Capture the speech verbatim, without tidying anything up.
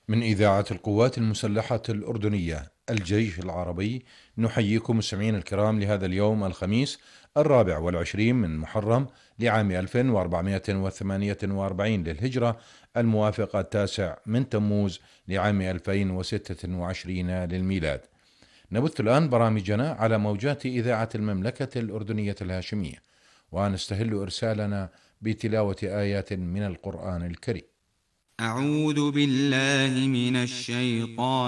من إذاعة القوات المسلحة الأردنية الجيش العربي، نحييكم مستمعين الكرام لهذا اليوم الخميس الرابع والعشرين من محرم لعام ألف وأربعمائة وثمانية وأربعين للهجرة، الموافق التاسع من تموز لعام ألفين وستة وعشرين للميلاد. نبث الآن برامجنا على موجات إذاعة المملكة الأردنية الهاشمية، ونستهل إرسالنا بتلاوة آيات من القرآن الكريم. أعوذ بالله من الشيطان